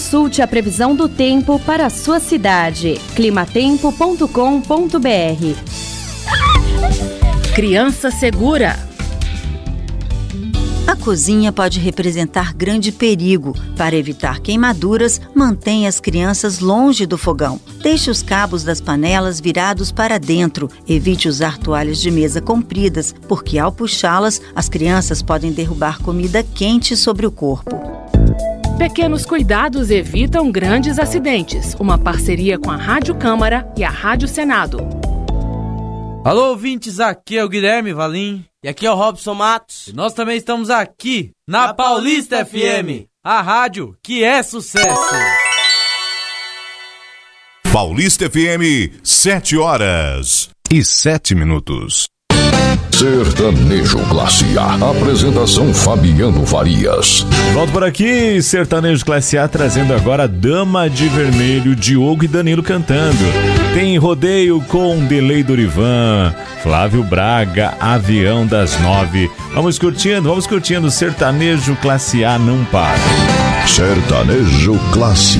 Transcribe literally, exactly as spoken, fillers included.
Consulte a previsão do tempo para a sua cidade. climatempo ponto com ponto br. Criança segura. A cozinha pode representar grande perigo. Para evitar queimaduras, mantenha as crianças longe do fogão. Deixe os cabos das panelas virados para dentro. Evite usar toalhas de mesa compridas, porque ao puxá-las, as crianças podem derrubar comida quente sobre o corpo. Pequenos cuidados evitam grandes acidentes. Uma parceria com a Rádio Câmara e a Rádio Senado. Alô, ouvintes, aqui é o Guilherme Valim. E aqui é o Robson Matos. E nós também estamos aqui na, na Paulista, Paulista F M, a rádio que é sucesso. Paulista F M, sete horas e sete minutos. Sertanejo Classe A. Apresentação Fabiano Farias. Volto por aqui, Sertanejo Classe A, trazendo agora Dama de Vermelho, Diogo e Danilo cantando. Tem Rodeio com Delay Dorivan, Flávio Braga, Avião das Nove. Vamos curtindo, vamos curtindo. Sertanejo Classe A não para. Sertanejo Classe